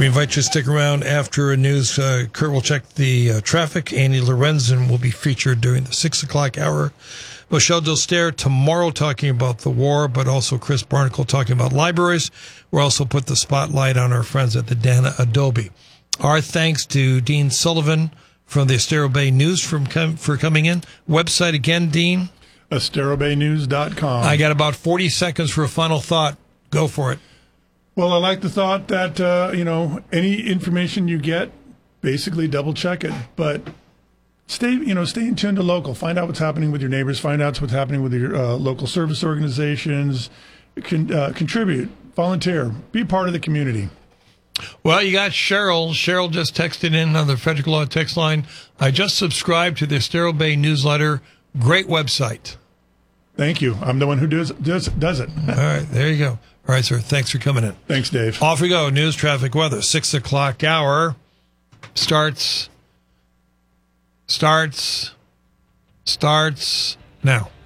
We invite you to stick around after news. Kurt will check the traffic. Annie Lorenzen will be featured during the 6 o'clock hour. Michelle Dilster tomorrow talking about the war, but also Chris Barnacle talking about libraries. We'll also put the spotlight on our friends at the Dana Adobe. Our thanks to Dean Sullivan from the Estero Bay News for coming in. Website again, Dean? EsteroBayNews.com. I got about 40 seconds for a final thought. Go for it. Well, I like the thought that, any information you get, basically double check it. But stay in tune to local. Find out what's happening with your neighbors. Find out what's happening with your local service organizations. Contribute. Volunteer. Be part of the community. Well, you got Cheryl. Cheryl just texted in on the Frederick Law text line. I just subscribed to the Estero Bay newsletter. Great website. Thank you. I'm the one who does it. All right, there you go. All right, sir. Thanks for coming in. Thanks, Dave. Off we go. News, traffic, weather. 6 o'clock hour starts now.